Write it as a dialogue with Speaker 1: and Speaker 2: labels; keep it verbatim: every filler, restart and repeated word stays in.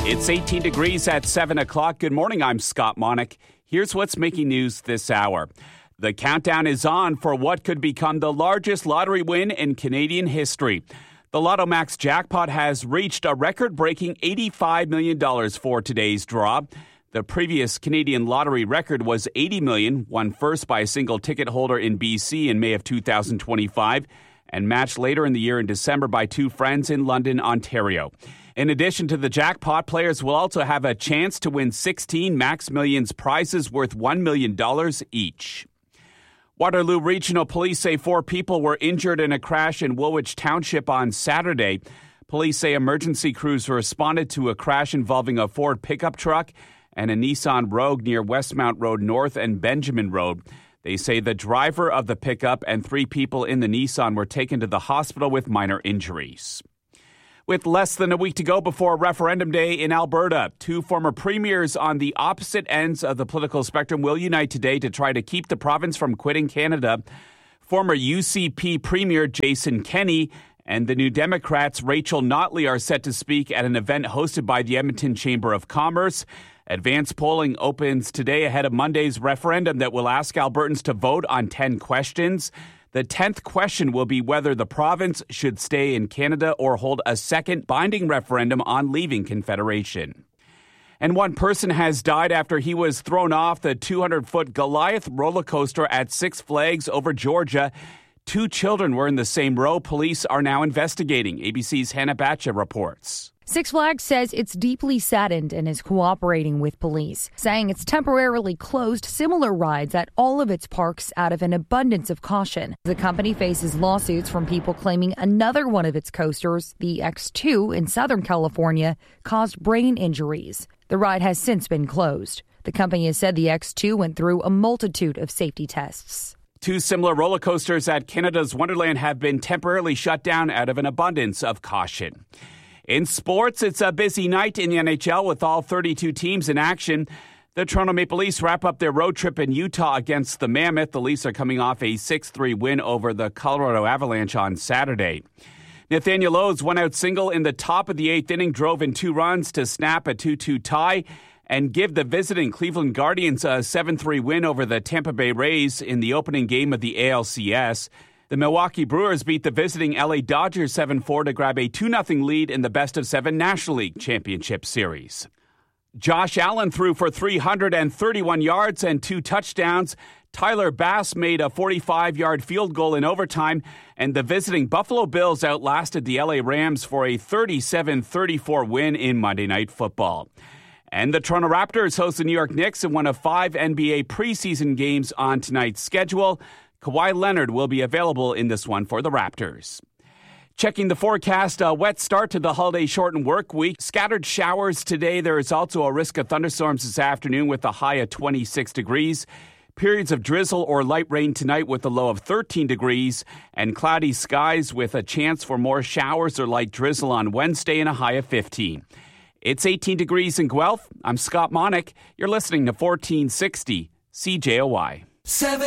Speaker 1: It's eighteen degrees at seven o'clock. Good morning, I'm Scott Monick. Here's what's making news this hour. The countdown is on for what could become the largest lottery win in Canadian history. The Lotto Max jackpot has reached a record-breaking eighty-five million dollars for today's draw. The previous Canadian lottery record was eighty million dollars, won first by a single ticket holder in B C in May of two thousand twenty-five, and matched later in the year in December by two friends in London, Ontario. In addition to the jackpot, players will also have a chance to win sixteen Max Millions prizes worth one million dollars each. Waterloo Regional Police say four people were injured in a crash in Woolwich Township on Saturday. Police say emergency crews responded to a crash involving a Ford pickup truck and a Nissan Rogue near Westmount Road North and Benjamin Road. They say the driver of the pickup and three people in the Nissan were taken to the hospital with minor injuries. With less than a week to go before Referendum Day in Alberta, two former premiers on the opposite ends of the political spectrum will unite today to try to keep the province from quitting Canada. Former U C P Premier Jason Kenney and the New Democrats' Rachel Notley are set to speak at an event hosted by the Edmonton Chamber of Commerce. Advanced polling opens today ahead of Monday's referendum that will ask Albertans to vote on ten questions. The tenth question will be whether the province should stay in Canada or hold a second binding referendum on leaving Confederation. And one person has died after he was thrown off the two hundred foot Goliath roller coaster at Six Flags over Georgia. Two children were in the same row. Police are now investigating. A B C's Hannah Batcha reports.
Speaker 2: Six Flags says it's deeply saddened and is cooperating with police, saying it's temporarily closed similar rides at all of its parks out of an abundance of caution. The company faces lawsuits from people claiming another one of its coasters, the X two in Southern California, caused brain injuries. The ride has since been closed. The company has said the X two went through a multitude of safety tests.
Speaker 1: Two similar roller coasters at Canada's Wonderland have been temporarily shut down out of an abundance of caution. In sports, it's a busy night in the N H L with all thirty-two teams in action. The Toronto Maple Leafs wrap up their road trip in Utah against the Mammoth. The Leafs are coming off a six three win over the Colorado Avalanche on Saturday. Nathaniel Lowe's one-out single in the top of the eighth inning drove in two runs to snap a two two tie and give the visiting Cleveland Guardians a seven three win over the Tampa Bay Rays in the opening game of the A L C S. The Milwaukee Brewers beat the visiting L A Dodgers seven four to grab a two nothing lead in the best-of-seven National League Championship Series. Josh Allen threw for three hundred thirty-one yards and two touchdowns. Tyler Bass made a forty-five yard field goal in overtime, and the visiting Buffalo Bills outlasted the L A Rams for a thirty-seven thirty-four win in Monday Night Football. And the Toronto Raptors host the New York Knicks in one of five N B A preseason games on tonight's schedule. Kawhi Leonard will be available in this one for the Raptors. Checking the forecast, a wet start to the holiday shortened work week. Scattered showers today. There is also a risk of thunderstorms this afternoon with a high of twenty-six degrees. Periods of drizzle or light rain tonight with a low of thirteen degrees. And cloudy skies with a chance for more showers or light drizzle on Wednesday and a high of fifteen. It's eighteen degrees in Guelph. I'm Scott Monick. You're listening to fourteen sixty C J O Y. Seven.